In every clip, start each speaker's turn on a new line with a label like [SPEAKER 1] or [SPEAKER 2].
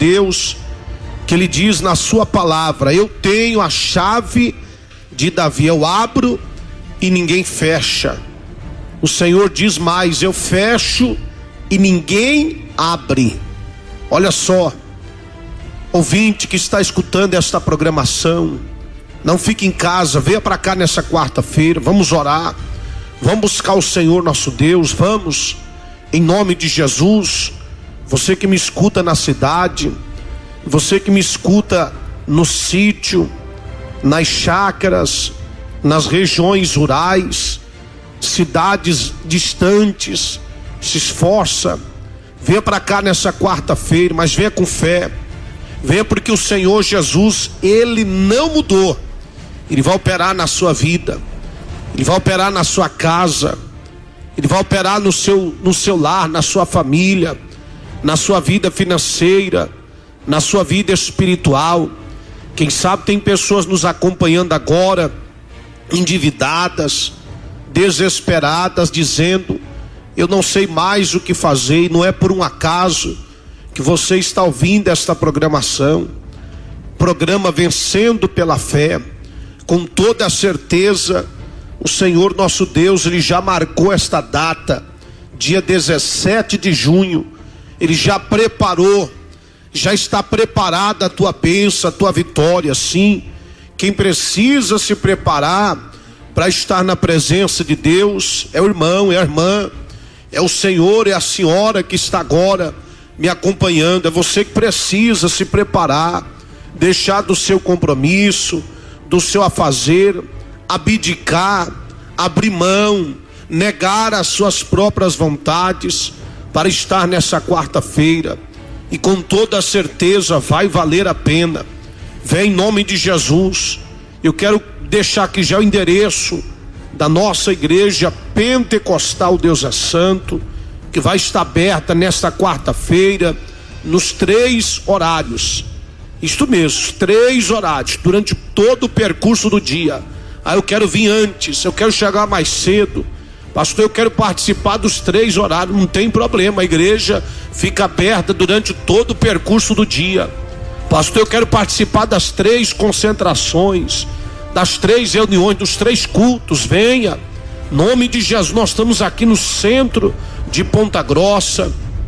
[SPEAKER 1] Deus, que Ele diz na sua palavra: eu tenho a chave de Davi, eu abro e ninguém fecha. O Senhor diz mais: eu fecho e ninguém abre. Olha só, ouvinte que está escutando esta programação, não fique em casa, venha para cá nessa quarta-feira, vamos orar, vamos buscar o Senhor nosso Deus, vamos, em nome de Jesus. Você que me escuta na cidade, você que me escuta no sítio, nas chácaras, nas regiões rurais, cidades distantes, se esforça, venha para cá nessa quarta-feira, mas venha com fé, venha porque o Senhor Jesus, Ele não mudou. Ele vai operar na sua vida, Ele vai operar na sua casa, Ele vai operar no seu lar, na sua família, na sua vida financeira, na sua vida espiritual. Quem sabe tem pessoas nos acompanhando agora, endividadas, desesperadas, dizendo: eu não sei mais o que fazer. E não é por um acaso que você está ouvindo esta programação, programa Vencendo pela Fé. Com toda a certeza, o Senhor nosso Deus, Ele já marcou esta data, dia 17 de junho, Ele já preparou, já está preparada a tua bênção, a tua vitória. Sim, quem precisa se preparar para estar na presença de Deus é o irmão, é a irmã, é o senhor, é a senhora que está agora me acompanhando. É você que precisa se preparar, deixar do seu compromisso, do seu afazer, abdicar, abrir mão, negar as suas próprias vontades para estar nessa quarta-feira. E com toda certeza vai valer a pena. Vem em nome de Jesus. Eu quero deixar aqui já o endereço da nossa igreja pentecostal Deus é Santo, que vai estar aberta nesta quarta-feira nos 3 horários. Isto mesmo, 3 horários durante todo o percurso do dia. Eu quero vir antes, eu quero chegar mais cedo. Pastor, eu quero participar dos 3 horários. Não tem problema, a igreja fica aberta durante todo o percurso do dia. Pastor, eu quero participar das 3 concentrações, das 3 reuniões, dos 3 cultos. Venha, em nome de Jesus. Nós estamos aqui no centro de Ponta Grossa.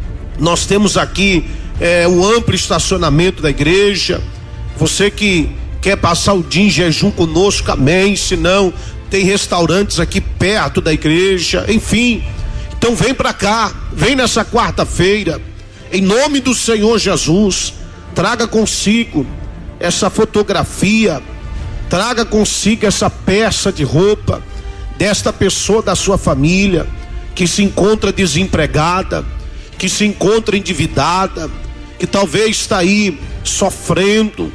[SPEAKER 1] Nós temos aqui o amplo estacionamento da igreja. Você que quer passar o dia em jejum conosco, amém. Se não, tem restaurantes aqui perto da igreja, enfim. Então vem para cá, vem nessa quarta-feira, em nome do Senhor Jesus. Traga consigo essa fotografia, traga consigo essa peça de roupa desta pessoa da sua família que se encontra desempregada, que se encontra endividada, que talvez está aí sofrendo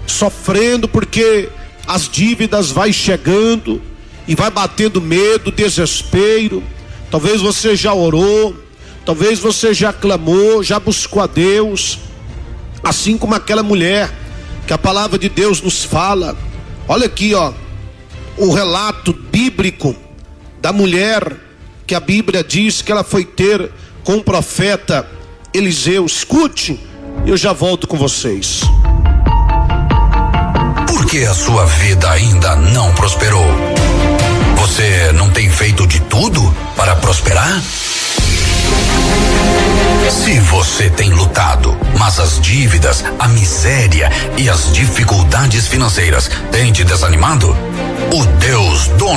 [SPEAKER 1] porque as dívidas vai chegando e vai batendo medo, desespero. Talvez você já orou, talvez você já clamou, já buscou a Deus, assim como aquela mulher que a palavra de Deus nos fala. Olha aqui, o relato bíblico da mulher que a Bíblia diz que ela foi ter com o profeta Eliseu. Escute, eu já volto com vocês.
[SPEAKER 2] Por que a sua vida ainda não prosperou? Você não tem feito de tudo para prosperar? Se você tem lutado, mas as dívidas, a miséria e as dificuldades financeiras têm te desanimado, o Deus dono